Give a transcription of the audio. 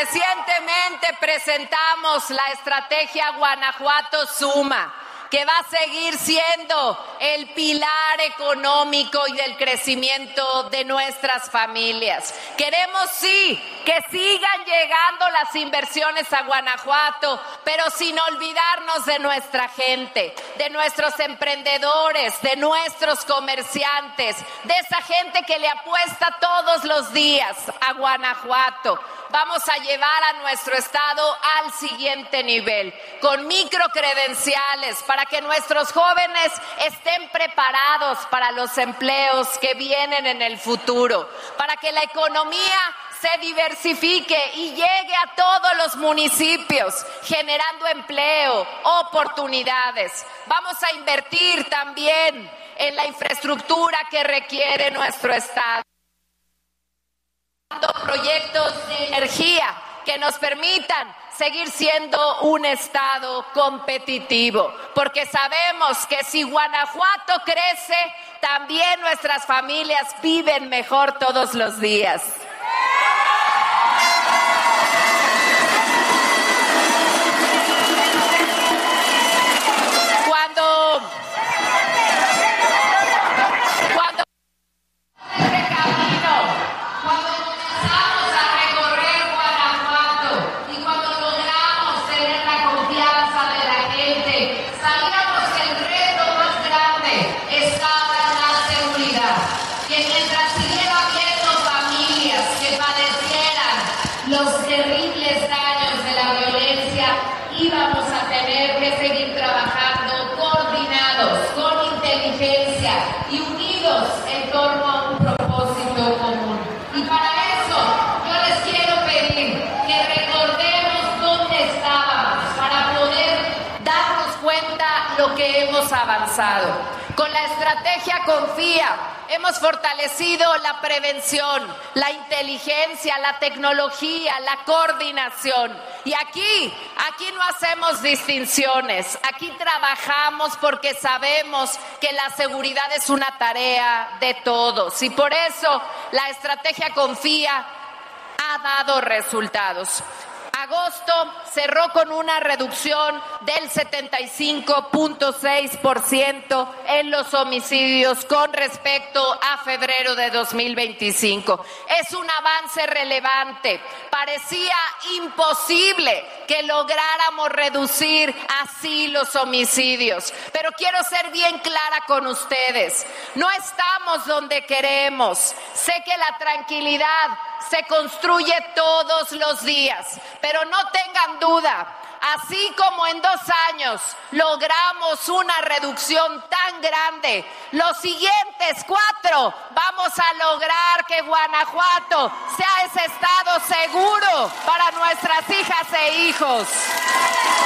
Recientemente presentamos la estrategia Guanajuato Suma, que va a seguir siendo el pilar económico y del crecimiento de nuestras familias. Queremos, sí, que sigan llegando las inversiones a Guanajuato, pero sin olvidarnos de nuestra gente, de nuestros emprendedores, de nuestros comerciantes, de esa gente que le apuesta todos los días a Guanajuato. Vamos a llevar a nuestro estado al siguiente nivel, con microcredenciales, para que nuestros jóvenes estén preparados para los empleos que vienen en el futuro, para que la economía se diversifique y llegue a todos los municipios, generando empleo, oportunidades. Vamos a invertir también en la infraestructura que requiere nuestro estado. Proyectos de energía que nos permitan seguir siendo un estado competitivo, porque sabemos que si Guanajuato crece, también nuestras familias viven mejor todos los días. Cuando los terribles daños de la violencia, íbamos a tener que seguir trabajando coordinados, con inteligencia y unidos en torno a un propósito común. Y para eso yo les quiero pedir que recordemos dónde estábamos para poder darnos cuenta lo que hemos avanzado. Con la estrategia Confía hemos fortalecido la prevención, la inteligencia, la tecnología, la coordinación. Y aquí no hacemos distinciones, aquí trabajamos porque sabemos que la seguridad es una tarea de todos. Y por eso la estrategia Confía ha dado resultados. Agosto cerró con una reducción del 75.6% en los homicidios con respecto a febrero de 2025. Es un avance relevante. Parecía imposible que lográramos reducir así los homicidios. Pero quiero ser bien clara con ustedes. No estamos donde queremos. Sé que la tranquilidad se construye todos los días, pero no tengan duda, así como en 2 años logramos una reducción tan grande, los siguientes 4 vamos a lograr que Guanajuato sea ese estado seguro para nuestras hijas e hijos.